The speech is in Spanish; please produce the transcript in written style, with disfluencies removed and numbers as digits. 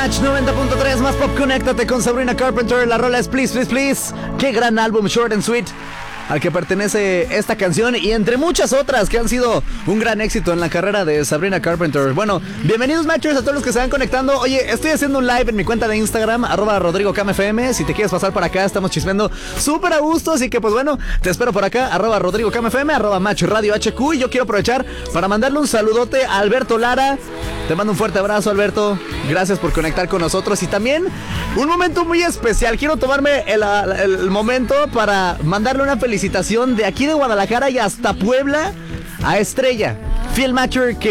Match 90.3, más pop, conéctate con Sabrina Carpenter. La rola es Please, Please, Please. Qué gran álbum, Short and Sweet, al que pertenece esta canción y entre muchas otras que han sido un gran éxito en la carrera de Sabrina Carpenter. Bueno, bienvenidos Matchers a todos los que se van conectando. Oye, estoy haciendo un live en mi cuenta de Instagram, @RodrigoCamFM. Si te quieres pasar por acá, estamos chismeando súper a gusto, así que pues bueno, te espero por acá, @RodrigoCamFM, @MatchRadioHQ. Y yo quiero aprovechar para mandarle un saludote a Alberto Lara. Te mando un fuerte abrazo, Alberto. Gracias por conectar con nosotros. Y también un momento muy especial. Quiero tomarme el momento para mandarle una felicitación de aquí de Guadalajara y hasta Puebla a Estrella, fiel matcher que